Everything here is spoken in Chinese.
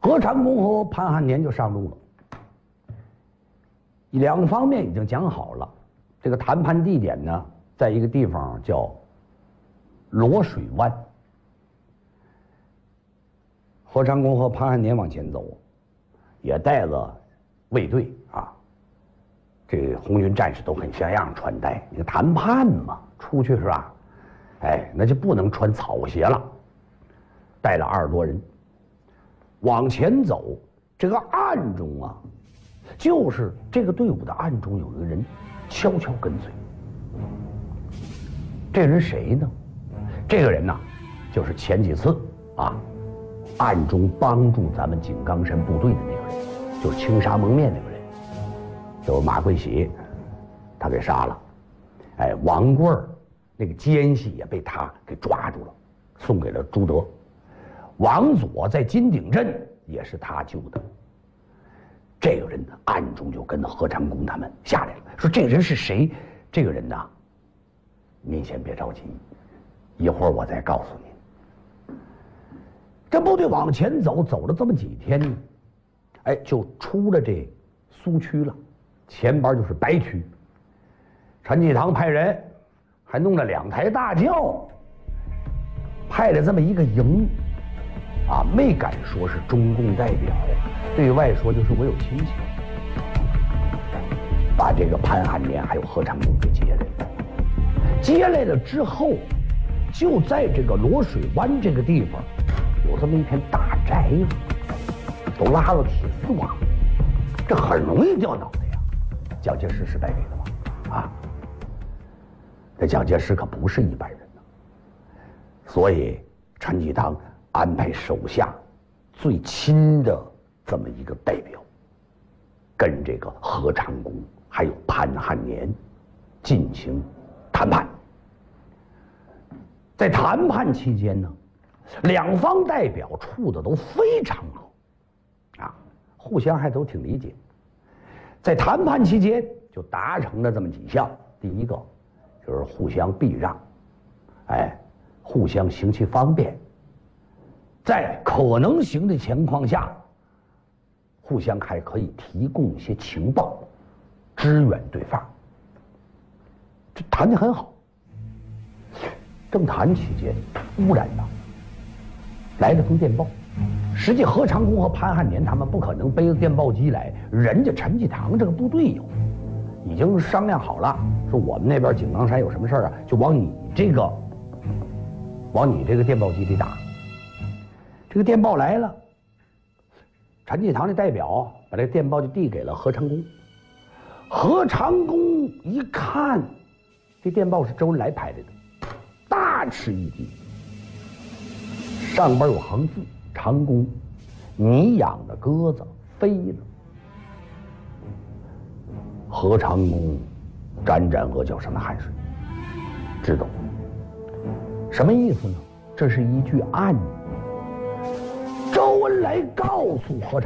何长工和潘汉年就上路了。两方面已经讲好了，这个谈判地点呢，在一个地方叫罗水湾。何长工和潘汉年往前走，也带了卫队啊，这红军战士都很像样穿戴。你谈判嘛，出去是吧？哎，那就不能穿草鞋了。带了20多人往前走，这个暗中啊，就是这个队伍的暗中有一个人悄悄跟随。这人谁呢？这个人呢，就是前几次啊暗中帮助咱们井冈山部队的那个人，就是青纱蒙面那个人，就是马贵喜，他给杀了。哎，王贵儿那个奸细也被他给抓住了，送给了朱德。王佐在金鼎镇也是他救的。这个人呢，暗中就跟着何长工他们下来了，说这个人是谁？这个人呢，您先别着急，一会儿我再告诉您。这部队往前走，走了这么几天呢，哎，就出了这苏区了，前边就是白区。陈济棠派人还弄了2台大轿，派了这么一个营，啊，没敢说是中共代表，对外说就是我有亲戚，把这个潘汉年还有何长工给接来了。接来了之后，就在这个罗水湾这个地方，有这么一片大宅子，都拉了铁丝网，这很容易掉脑袋呀。蒋介石是白给的吗？啊，这蒋介石可不是一般人呢，所以陈济棠安排手下最亲的这么一个代表，跟这个何长工还有潘汉年进行谈判。在谈判期间呢，两方代表处的都非常好，啊，互相还都挺理解。在谈判期间就达成了这么几项，第一个就是互相避让，哎，互相行其方便，在可能行的情况下，互相还可以提供一些情报，支援对方。这谈得很好。正谈期间，忽然呢，来了封电报。实际何长工和潘汉年他们不可能背着电报机来，人家陈济棠这个部队有，已经商量好了，说我们那边井冈山有什么事啊，就往你这个电报机里打。这个电报来了，陈济棠的代表把这个电报就递给了何长工。何长工一看，这电报是周恩来派来的，大吃一惊。上边有行字：长工，你养的鸽子飞了。何长工沾沾额角上的汗水，知道什么意思呢？这是一句暗语。周恩来告诉何长